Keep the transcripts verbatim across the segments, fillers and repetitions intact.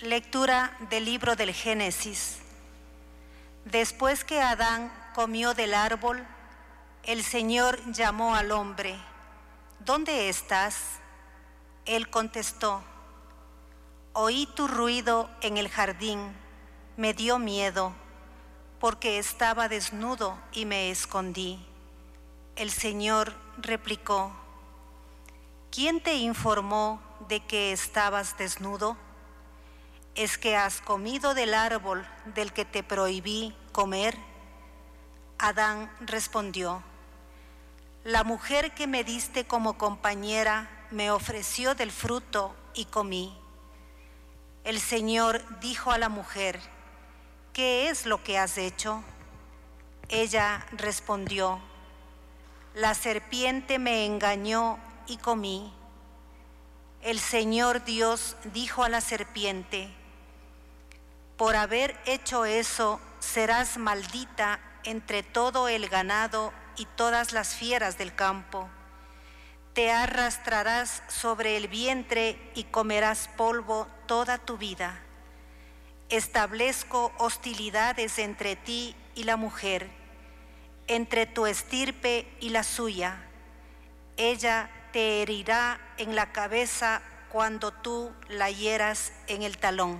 Lectura del libro del Génesis. Después que Adán comió del árbol, el Señor llamó al hombre: ¿Dónde estás? Él contestó: Oí tu ruido en el jardín, me dio miedo, porque estaba desnudo y me escondí. El Señor replicó: ¿Quién te informó de que estabas desnudo? ¿Es que has comido del árbol del que te prohibí comer? Adán respondió: La mujer que me diste como compañera me ofreció del fruto y comí. El Señor dijo a la mujer: ¿Qué es lo que has hecho? Ella respondió: La serpiente me engañó y comí. El Señor Dios dijo a la serpiente: Por haber hecho eso, serás maldita entre todo el ganado y todas las fieras del campo. Te arrastrarás sobre el vientre y comerás polvo toda tu vida. Establezco hostilidades entre ti y la mujer, entre tu estirpe y la suya. Ella te herirá en la cabeza cuando tú la hieras en el talón.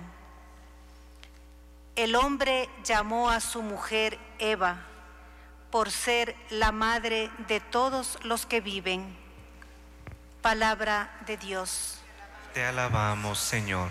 El hombre llamó a su mujer Eva, por ser la madre de todos los que viven. Palabra de Dios. Te alabamos, Señor.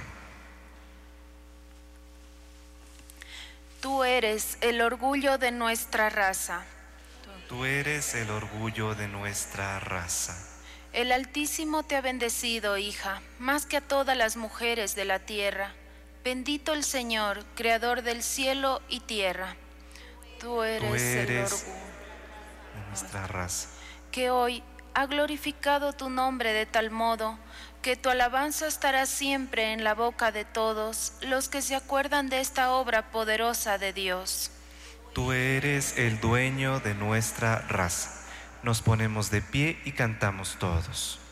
Tú eres el orgullo de nuestra raza. Tú eres el orgullo de nuestra raza. El Altísimo te ha bendecido, hija, más que a todas las mujeres de la tierra. Bendito el Señor, creador del cielo y tierra. Tú eres, Tú eres el orgullo de nuestra raza, que hoy ha glorificado tu nombre de tal modo que tu alabanza estará siempre en la boca de todos los que se acuerdan de esta obra poderosa de Dios. Tú eres el dueño de nuestra raza. Nos ponemos de pie y cantamos todos.